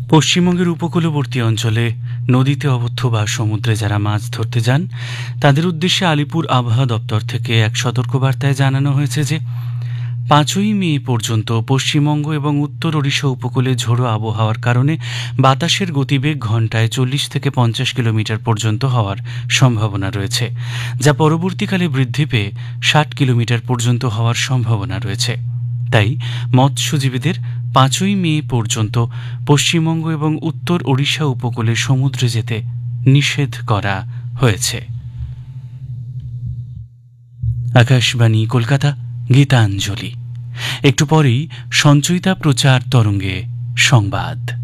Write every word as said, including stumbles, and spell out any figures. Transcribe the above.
পশ্চিমবঙ্গের উপকূলবর্তী অঞ্চলে নদীতে অবস্থিত বা সমুদ্রে যারা মাছ ধরতে যান তাদের উদ্দেশ্যে আলিপুর আবহাওয়া দপ্তর থেকে এক সতর্কবার্তায় জানানো হয়েছে যে পাঁচই মে পর্যন্ত পশ্চিমবঙ্গ এবং উত্তর ওড়িশা উপকূলে ঝোড়ো আবহাওয়ার কারণে বাতাসের গতিবেগ ঘণ্টায় চল্লিশ থেকে পঞ্চাশ কিলোমিটার পর্যন্ত হওয়ার সম্ভাবনা রয়েছে, যা পরবর্তীকালে বৃদ্ধি পেয়ে ষাট কিলোমিটার পর্যন্ত হওয়ার সম্ভাবনা রয়েছে। তাই মৎস্যজীবীদের পাঁচই মে পর্যন্ত পশ্চিমবঙ্গ এবং উত্তর ওড়িশা উপকূলে সমুদ্রে যেতে নিষেধ করা হয়েছে। আকাশবাণী কলকাতা, গীতাঞ্জলি। একটু পরেই সঞ্চয়িতা প্রচার তরঙ্গে সংবাদ।